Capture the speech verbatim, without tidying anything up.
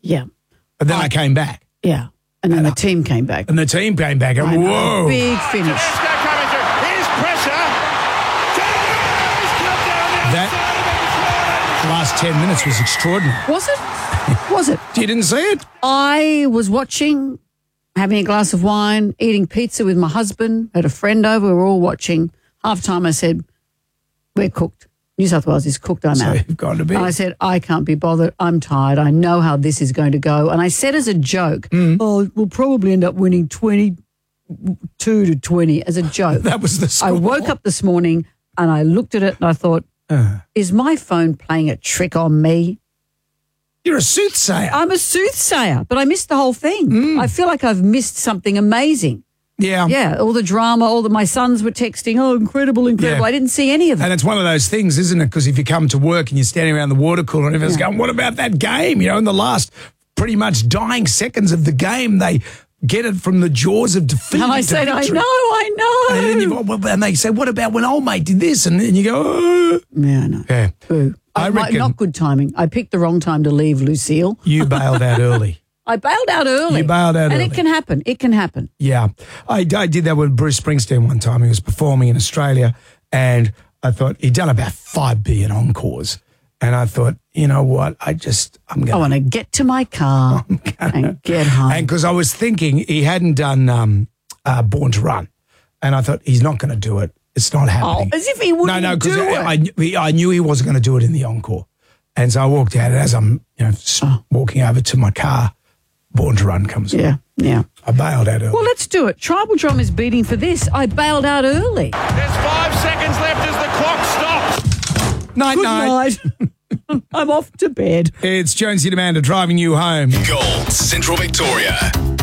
Yeah. But then I, I came back. Yeah. And then and the I, team came back. And the team came back. And whoa. Big finish. Here's pressure. That last ten minutes was extraordinary. Was it? Was it? You didn't see it? I was watching, having a glass of wine, eating pizza with my husband, had a friend over, we were all watching. Half time I said, we're cooked. New South Wales is cooked, I'm so out. You've gone to bed. And I said, I can't be bothered. I'm tired. I know how this is going to go. And I said as a joke, mm. oh, we'll probably end up winning twenty-two to twenty as a joke. That was the score. I woke up this morning and I looked at it and I thought, uh. is my phone playing a trick on me? You're a soothsayer. I'm a soothsayer, but I missed the whole thing. Mm. I feel like I've missed something amazing. Yeah. Yeah, all the drama, all the, my sons were texting, oh, incredible, incredible. Yeah. I didn't see any of it. And it's one of those things, isn't it? Because if you come to work and you're standing around the water cooler and everyone's yeah. going, what about that game? You know, in the last pretty much dying seconds of the game, they get it from the jaws of defeat. And I said, victory. I know, I know. And, then you, and they say, what about when old mate did this? And then you go, oh. Yeah, I know. Yeah. Boo. I, I reckon. Not good timing. I picked the wrong time to leave, Lucille. You bailed out early. I bailed out early. You bailed out and early. And it can happen. It can happen. Yeah. I, I did that with Bruce Springsteen one time. He was performing in Australia and I thought he'd done about five billion encores. And I thought, you know what, I just, I'm going to. I want to get to my car and get home. And because I was thinking he hadn't done um, uh, Born to Run. And I thought, he's not going to do it. It's not happening. Oh, as if he wouldn't no, no, do I, it. I, I knew he wasn't going to do it in the encore. And so I walked out, and as I'm you know, oh. walking over to my car, Born to Run comes on. Yeah, yeah. I bailed out early. Well, let's do it. Tribal Drum is beating for this. I bailed out early. There's five seconds left as the clock stops. Night, Good night. night. I'm off to bed. It's Jonesy and Amanda driving you home. Gold, Central Victoria.